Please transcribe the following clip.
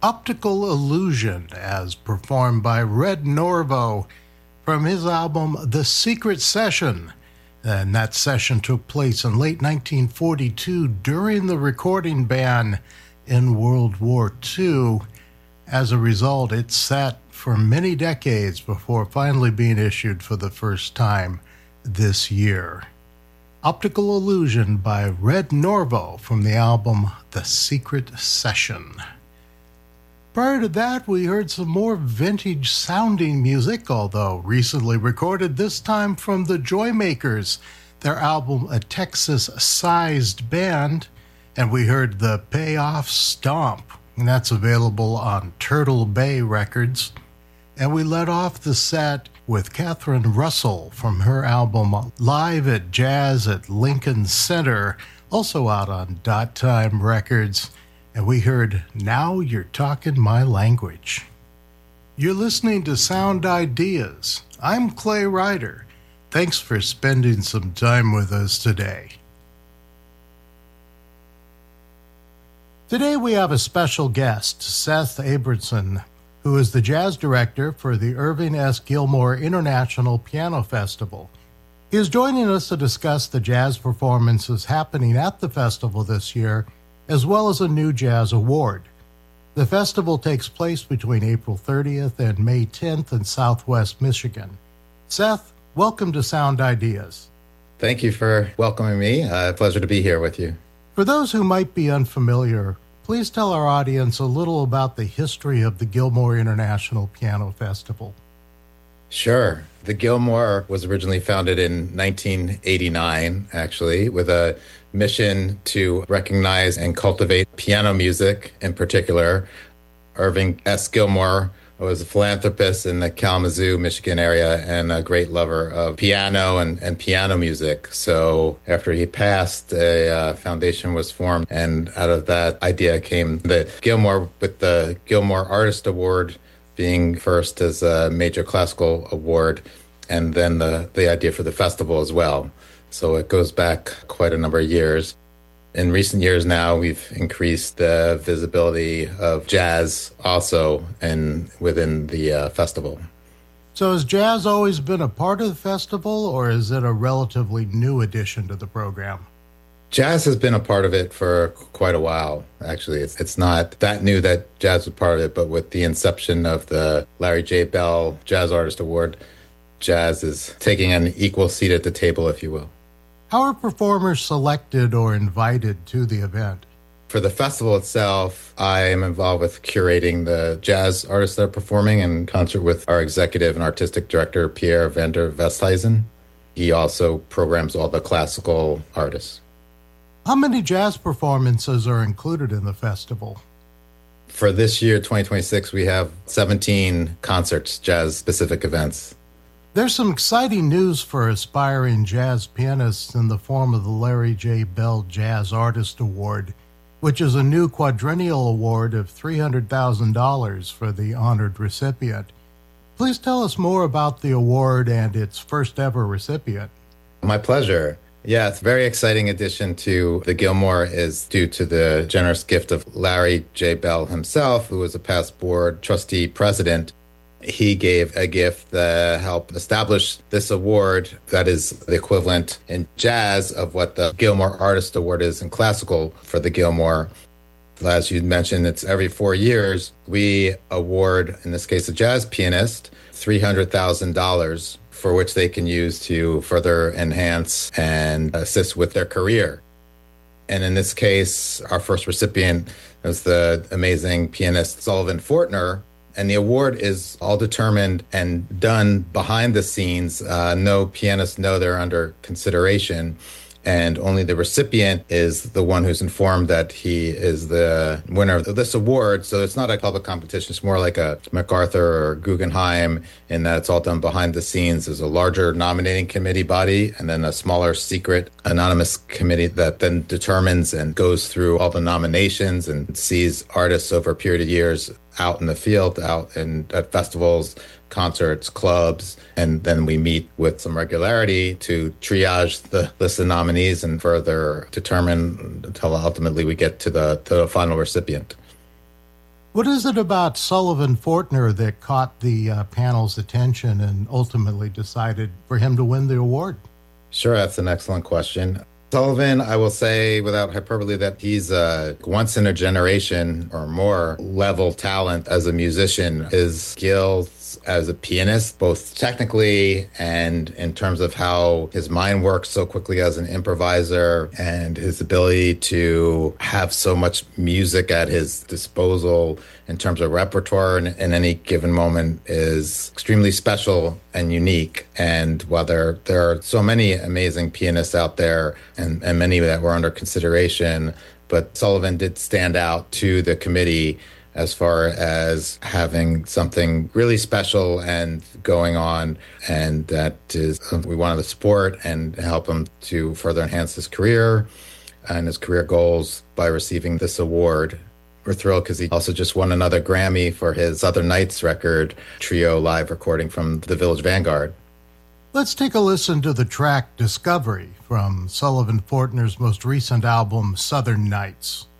Optical Illusion as performed by Red Norvo from his album The Secret Session. And that session took place in late 1942 during the recording ban in World War II. As a result, it sat for many decades before finally being issued for the first time this year. Optical Illusion by Red Norvo from the album The Secret Session. Prior to that, we heard some more vintage-sounding music, although recently recorded, this time from the Joymakers, their album A Texas-Sized Band, and we heard the Payoff Stomp, and that's available on Turtle Bay Records. And we led off the set with Catherine Russell from her album Live at Jazz at Lincoln Center, also out on Dot Time Records. And we heard Now You're Talking My Language. You're listening to Sound Ideas. I'm Clay Ryder. Thanks for spending some time with us today. Today we have a special guest, Seth Abramson, who is the jazz director for the Irving S. Gilmore International Piano Festival. He is joining us to discuss the jazz performances happening at the festival this year, as well as a new jazz award. The festival takes place between April 30th and May 10th in Southwest Michigan. Seth, welcome to Sound Ideas. Thank you for welcoming me. Pleasure to be here with you. For those who might be unfamiliar, please tell our audience a little about the history of the Gilmore International Piano Festival. Sure. The Gilmore was originally founded in 1989, actually, with a mission to recognize and cultivate piano music in particular. Irving S. Gilmore was a philanthropist in the Kalamazoo, Michigan area and a great lover of piano and piano music. So after he passed, a foundation was formed, and out of that idea came the Gilmore, with the Gilmore Artist Award being first as a major classical award, and then the idea for the festival as well. So it goes back quite a number of years. In recent years now, we've increased the visibility of jazz also within the festival. So has jazz always been a part of the festival, or is it a relatively new addition to the program? Jazz has been a part of it for quite a while, actually. It's not that new that jazz was part of it, but with the inception of the Larry J. Bell Jazz Artist Award, jazz is taking an equal seat at the table, if you will. How are performers selected or invited to the event? For the festival itself, I am involved with curating the jazz artists that are performing in concert with our executive and artistic director, Pierre van der Westhuizen. He also programs all the classical artists. How many jazz performances are included in the festival? For this year, 2026, we have 17 concerts, jazz-specific events. There's some exciting news for aspiring jazz pianists in the form of the Larry J. Bell Jazz Artist Award, which is a new quadrennial award of $300,000 for the honored recipient. Please tell us more about the award and its first ever recipient. My pleasure. Yeah, it's a very exciting addition to the Gilmore is due to the generous gift of Larry J. Bell himself, who was a past board trustee president. He gave a gift that helped establish this award that is the equivalent in jazz of what the Gilmore Artist Award is in classical for the Gilmore. As you mentioned, it's every 4 years. We award, in this case, a jazz pianist, $300,000 for which they can use to further enhance and assist with their career. And in this case, our first recipient was the amazing pianist Sullivan Fortner. And the award is all determined and done behind the scenes. No pianists know they're under consideration. And only the recipient is the one who's informed that he is the winner of this award. So it's not a public competition. It's more like a MacArthur or Guggenheim in that it's all done behind the scenes. There's a larger nominating committee body and then a smaller secret anonymous committee that then determines and goes through all the nominations and sees artists over a period of years out in the field, out at festivals, concerts, clubs, and then we meet with some regularity to triage the list of nominees and further determine until ultimately we get to the final recipient. What is it about Sullivan Fortner that caught the panel's attention and ultimately decided for him to win the award? Sure, that's an excellent question. Sullivan, I will say without hyperbole that he's a once in a generation or more level talent as a musician. His skills as a pianist, both technically and in terms of how his mind works so quickly as an improviser, and his ability to have so much music at his disposal in terms of repertoire in any given moment is extremely special and unique. And while there are so many amazing pianists out there and many that were under consideration, but Sullivan did stand out to the committee as far as having something really special and going on, and that is something we wanted to support and help him to further enhance his career and his career goals by receiving this award. We're thrilled because he also just won another Grammy for his Southern Nights record, trio live recording from the Village Vanguard. Let's take a listen to the track Discovery from Sullivan Fortner's most recent album, Southern Nights.